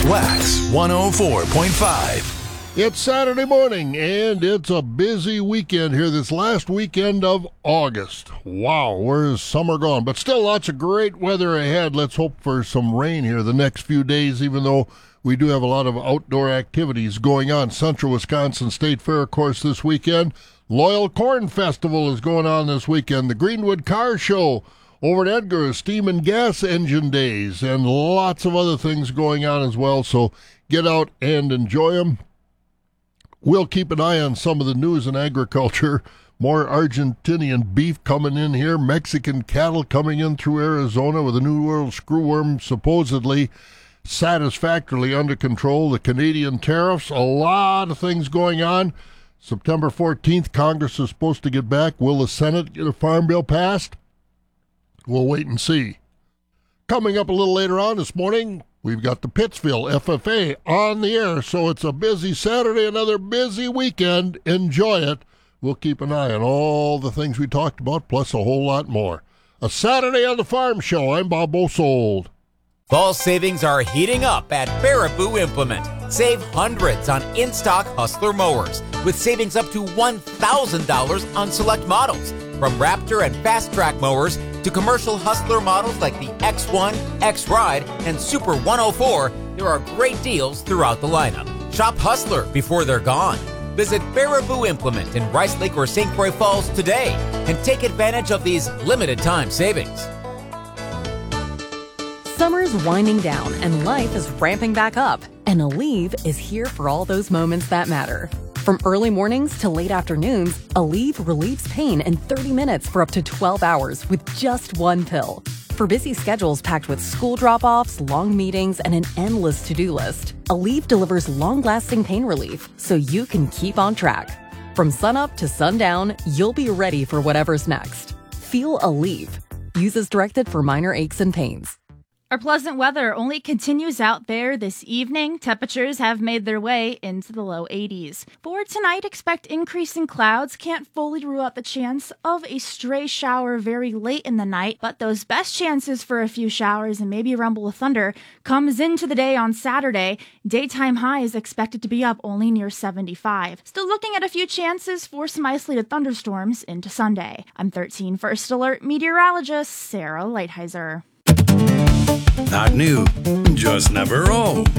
Wax 104.5. It's Saturday morning, and it's a busy weekend here, this last weekend of August. Wow, where's summer gone? But still lots of great weather ahead. Let's hope for some rain here the next few days, even though we do have a lot of outdoor activities going on. Central Wisconsin State Fair, of course, this weekend. Loyal Corn Festival is going on this weekend. The Greenwood Car Show over at Edgar, Steam and Gas Engine Days, and lots of other things going on as well. So get out and enjoy them. We'll keep an eye on some of the news in agriculture. More Argentinian beef coming in here. Mexican cattle coming in through Arizona with a New World screwworm supposedly satisfactorily under control. The Canadian tariffs, a lot of things going on. September 14th, Congress is supposed to get back. Will the Senate get a farm bill passed? We'll wait and see. Coming up a little later on this morning, we've got the Pittsville FFA on the air, so it's a busy Saturday, another busy weekend. Enjoy it. We'll keep an eye on all the things we talked about, plus a whole lot more. A Saturday on the Farm Show. I'm Bob Bosold. Fall savings are heating up at Baraboo Implement. Save hundreds on in-stock Hustler mowers, with savings up to $1,000 on select models. From Raptor and Fast Track mowers to commercial Hustler models like the X1, X-Ride, and Super 104, there are great deals throughout the lineup. Shop Hustler before they're gone. Visit Baraboo Implement in Rice Lake or St. Croix Falls today and take advantage of these limited-time savings. Summer's winding down and life is ramping back up, and Aleve is here for all those moments that matter. From early mornings to late afternoons, Aleve relieves pain in 30 minutes for up to 12 hours with just one pill. For busy schedules packed with school drop-offs, long meetings, and an endless to-do list, Aleve delivers long-lasting pain relief so you can keep on track. From sunup to sundown, you'll be ready for whatever's next. Feel Aleve. Use as directed for minor aches and pains. Our pleasant weather only continues out there this evening. Temperatures have made their way into the low 80s. For tonight, expect increasing clouds. Can't fully rule out the chance of a stray shower very late in the night, but those best chances for a few showers and maybe a rumble of thunder comes into the day on Saturday. Daytime high is expected to be up only near 75. Still looking at a few chances for some isolated thunderstorms into Sunday. I'm 13 First Alert meteorologist Sarah Lighthizer. Not new, just never old.